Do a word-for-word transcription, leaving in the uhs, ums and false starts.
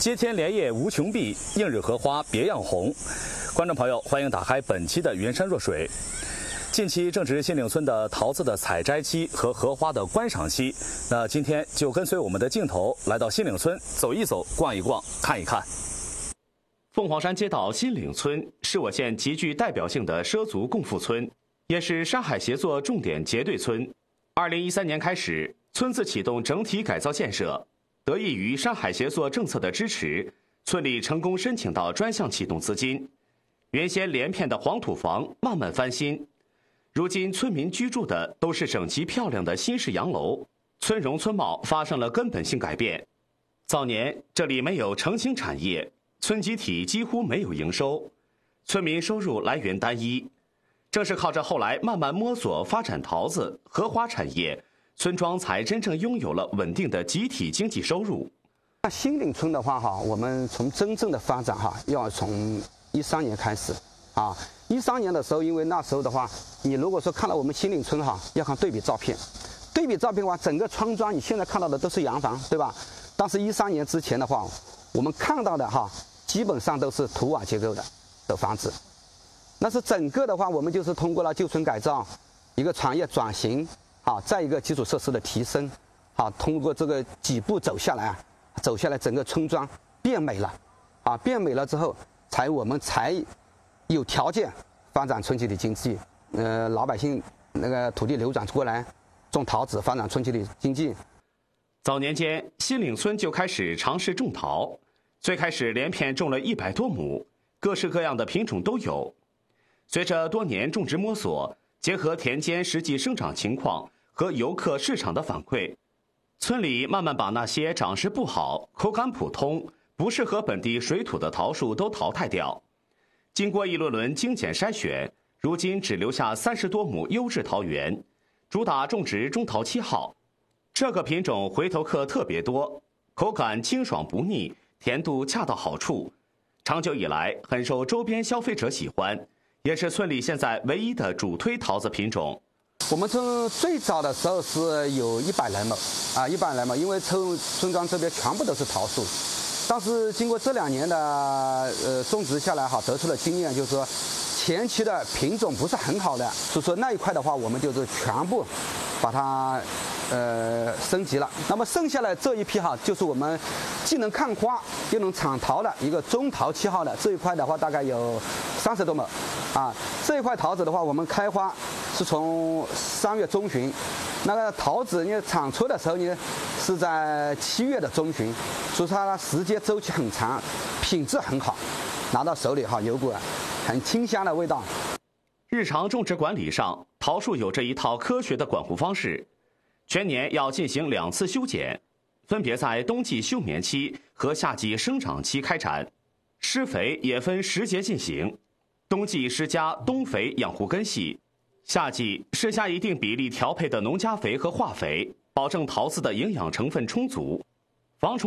接天莲叶无穷碧，映日荷花别样红。观众朋友，欢迎打开本期的云山若水。近期正值新岭村的桃子的采摘期和荷花的观赏期，那今天就跟随我们的镜头来到新岭村走一走、逛一逛、看一看。凤凰山街道新岭村是我县极具代表性的畲族共富村，也是山海协作重点结对村。二零一三年开始，村子启动整体改造建设。得益于山海协作政策的支持，村里成功申请到专项启动资金。原先连片的黄土房慢慢翻新，如今村民居住的都是整齐漂亮的新式洋楼，村容村貌发生了根本性改变。早年这里没有成型产业，村集体几乎没有营收，村民收入来源单一。正是靠着后来慢慢摸索发展桃子、荷花产业，村庄才真正拥有了稳定的集体经济收入。 那新岭村的话哈，我们从真正的发展哈，要从一三年开始啊。一三年的时候，因为那时候的话，你如果说看到我们新岭村哈，要看对比照片，对比照片的话，整个村庄你现在看到的都是洋房，对吧？但是一三年之前的话，我们看到的哈，基本上都是土瓦结构的的房子。那是整个的话，我们就是通过了旧村改造，一个产业转型。啊，再一个基础设施的提升，啊，通过这个几步走下来啊，走下来整个村庄变美了，啊，变美了之后，才我们才有条件发展村集体经济，呃，老百姓那个土地流转过来，种桃子发展村集体经济。 早年间，新岭村就开始尝试种桃，最开始连片种了一百多亩，各式各样的品种都有。随着多年种植摸索，结合田间实际生长情况和游客市场的反馈，村里慢慢把那些长势不好、口感普通、不适合本地水土的桃树都淘汰掉。经过一轮轮精简筛选，如今只留下三十多亩优质桃园，主打种植中桃七号。这个品种回头客特别多，口感清爽不腻，甜度恰到好处，长久以来很受周边消费者喜欢，也是村里现在唯一的主推桃子品种。 我们村最早的时候是有一百来亩，啊，一百来亩，因为村村庄这边全部都是桃树，但是经过这两年的呃种植下来哈，得出了经验，就是说前期的品种不是很好的，所以说那一块的话，我们就是全部把它呃升级了。那么剩下来这一批哈，就是我们既能看花又能产桃的一个中桃七号的这一块的话，大概有三十多亩，啊，这一块桃子的话，我们开花是从三月中旬，那个桃子你产出的时候呢是在七月的中旬，所以它时间周期很长，品质很好，拿到手里哈有股很清香的味道。 日常种植管理上，桃树有着一套科学的管护方式，全年要进行两次修剪，分别在冬季休眠期和夏季生长期开展。施肥也分时节进行，冬季施加冬肥养护根系，夏季施加一定比例调配的农家肥和化肥，保证桃子的营养成分充足，防虫